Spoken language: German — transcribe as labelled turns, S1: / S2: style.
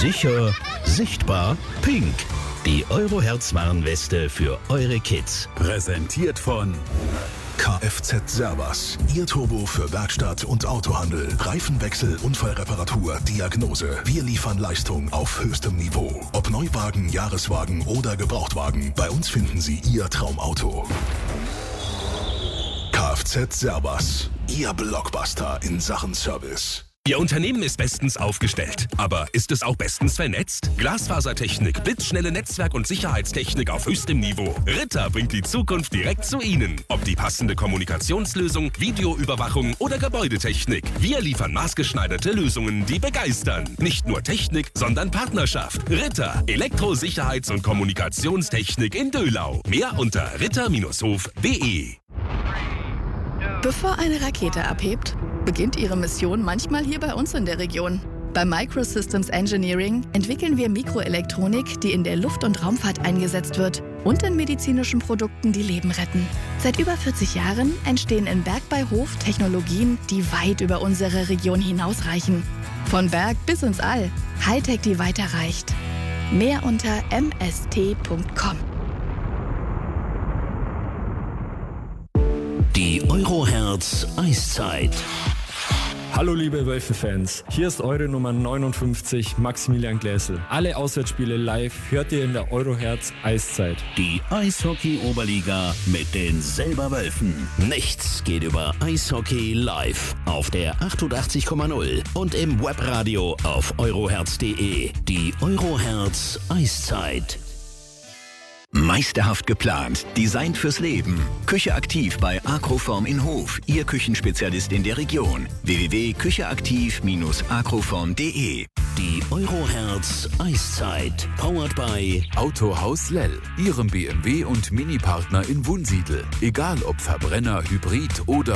S1: Sicher, sichtbar, pink. Die Eurohertz-Warnweste für eure Kids.
S2: Präsentiert von
S3: Kfz Servas, Ihr Turbo für Werkstatt und Autohandel. Reifenwechsel, Unfallreparatur, Diagnose. Wir liefern Leistung auf höchstem Niveau. Ob Neuwagen, Jahreswagen oder Gebrauchtwagen, bei uns finden Sie Ihr Traumauto. Kfz Servas, Ihr Blockbuster in Sachen Service.
S4: Ihr Unternehmen ist bestens aufgestellt, aber ist es auch bestens vernetzt? Glasfasertechnik, blitzschnelle Netzwerk- und Sicherheitstechnik auf höchstem Niveau. Ritter bringt die Zukunft direkt zu Ihnen. Ob die passende Kommunikationslösung, Videoüberwachung oder Gebäudetechnik. Wir liefern maßgeschneiderte Lösungen, die begeistern. Nicht nur Technik, sondern Partnerschaft. Ritter, Elektro-Sicherheits- und Kommunikationstechnik in Döhlau. Mehr unter ritter-hof.de.
S5: Bevor eine Rakete abhebt, beginnt ihre Mission manchmal hier bei uns in der Region. Bei Microsystems Engineering entwickeln wir Mikroelektronik, die in der Luft- und Raumfahrt eingesetzt wird und in medizinischen Produkten, die Leben retten. Seit über 40 Jahren entstehen in Berg bei Hof Technologien, die weit über unsere Region hinausreichen. Von Berg bis ins All. Hightech, die weiterreicht. Mehr unter mst.com.
S1: Die Eurohertz Eiszeit.
S6: Hallo liebe Wölfe-Fans, hier ist eure Nummer 59, Maximilian Gläsel. Alle Auswärtsspiele live hört ihr in der Eurohertz Eiszeit.
S1: Die Eishockey-Oberliga mit den selber Wölfen. Nichts geht über Eishockey live auf der 88,0 und im Webradio auf eurohertz.de. Die Eurohertz Eiszeit.
S7: Meisterhaft geplant, designt fürs Leben. Küche aktiv bei Agroform in Hof, Ihr Küchenspezialist in der Region. www.kücheaktiv-agroform.de.
S1: Die Eurohertz Eiszeit. Powered by
S2: Autohaus Lell, Ihrem BMW- und Mini-Partner in Wunsiedel. Egal ob Verbrenner, Hybrid oder